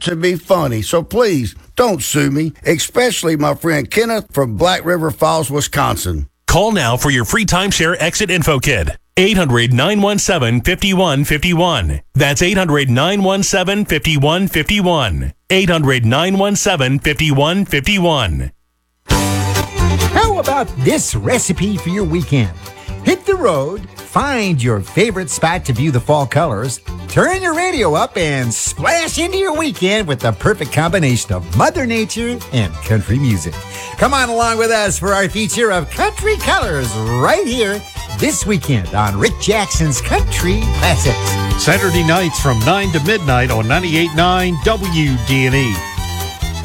to be funny, so please don't sue me, especially my friend Kenneth from Black River Falls, Wisconsin. Call now for your free timeshare exit info kit. 800-917-5151. That's 800-917-5151. 800-917-5151. How about this recipe for your weekend? Hit the road, find your favorite spot to view the fall colors, turn your radio up, and splash into your weekend with the perfect combination of Mother Nature and country music. Come on along with us for our feature of Country Colors right here this weekend on Rick Jackson's Country Classics. Saturday nights from 9 to midnight on 98.9 WDNE.